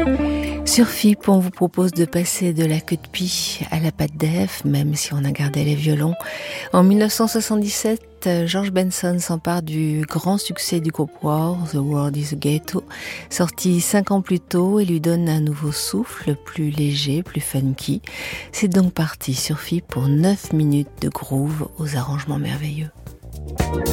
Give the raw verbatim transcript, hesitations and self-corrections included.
Sur F I P, on vous propose de passer de la queue de pie à la patte d'Ève, même si on a gardé les violons. En dix-neuf cent soixante-dix-sept, George Benson s'empare du grand succès du groupe War, The World is a Ghetto, sorti cinq ans plus tôt et lui donne un nouveau souffle, plus léger, plus funky. C'est donc parti sur F I P pour neuf minutes de groove aux arrangements merveilleux.